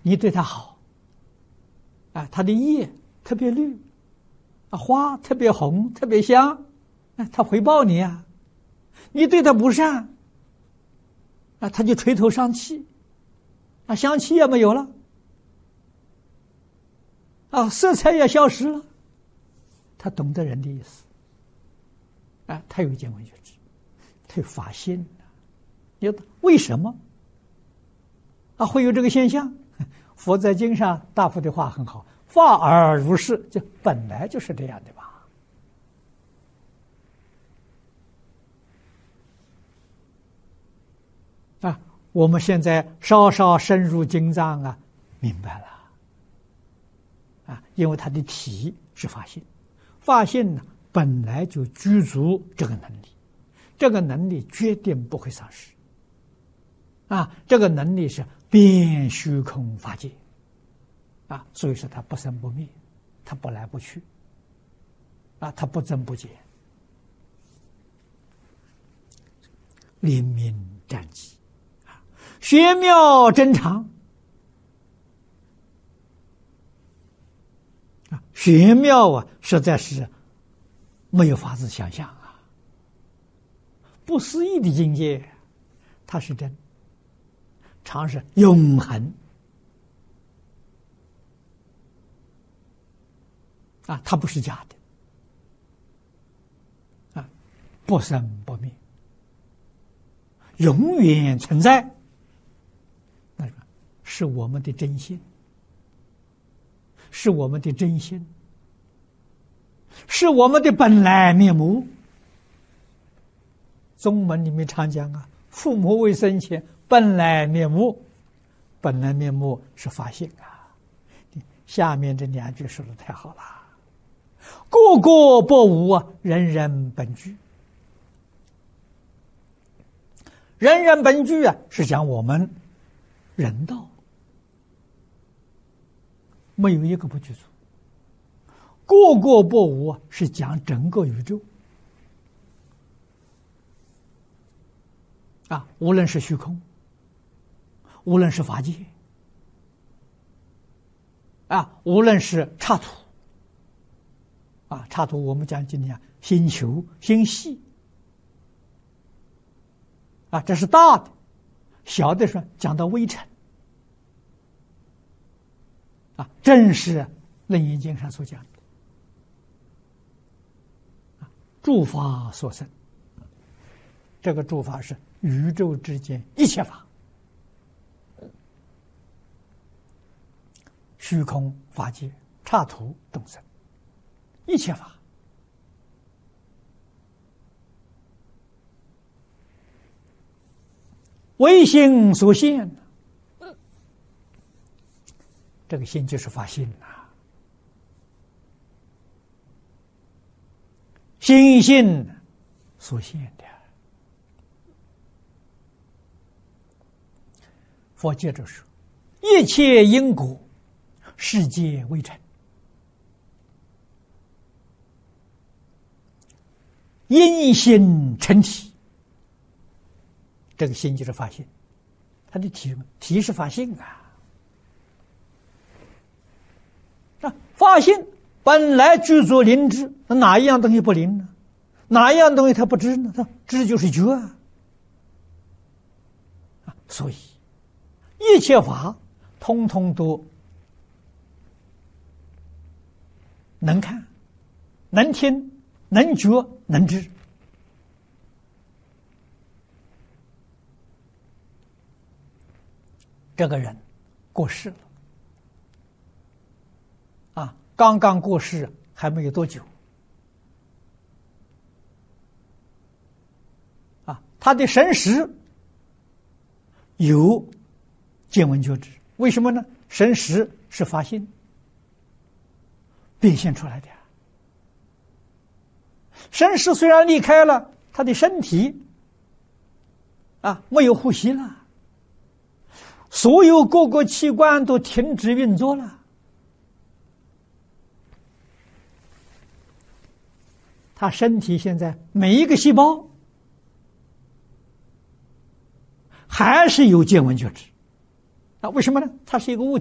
你对他好，啊，他的叶特别绿，啊，花特别红，特别香，啊，他回报你啊。你对他不善，啊，他就垂头丧气，啊，香气也没有了，啊，色彩也消失了。他懂得人的意思，啊，他有见闻觉知，他有发现。你为什么啊会有这个现象？佛在经上大夫的话很好，法而如是，就本来就是这样的吧。啊，我们现在稍稍深入经藏啊，明白了。啊，因为他的体是法性，法性呢本来就具足这个能力，这个能力决定不会丧失。啊，这个能力是遍虚空法界，啊，所以说它不生不灭，它不来不去，啊，它不增不减，灵明湛极，啊，玄妙真常，啊，玄妙啊，实在是没有法子想象啊，不思议的境界，它是真。常是永恒啊，它不是假的啊，不生不灭，永远存在。那是我们的真心，是我们的真心，是我们的本来面目。宗门里面常讲啊，父母未生前本来面目，本来面目是法性啊。下面这两句说的太好了，个个不无啊，人人本具。人人本具啊，是讲我们人道没有一个不具足，个个不无啊，是讲整个宇宙啊，无论是虚空，无论是法界，啊，无论是刹土，啊，刹土我们讲今天星球、星系，啊，这是大的，小的说讲到微尘，啊，正是楞严经上所讲的，啊，诸法所生，这个诸法是宇宙之间一切法。虚空法界、刹土众生，一切法，唯心所现。这个心就是法性啊，心性所现的。佛接着说：一切因果，世界微尘，因心成体。这个心就是法性，它的体是法性啊。法性本来具足灵智，哪一样东西不灵呢？哪一样东西它不知呢？它知就是觉啊。所以一切法通通都能看、能听、能觉、能知。这个人过世了，啊，刚刚过世还没有多久，啊，他的神识有见闻觉知，为什么呢？神识是法性变现出来的。神识虽然离开了，他的身体啊没有呼吸了，所有各个器官都停止运作了，他身体现在每一个细胞还是有见闻觉知啊？为什么呢？它是一个物体。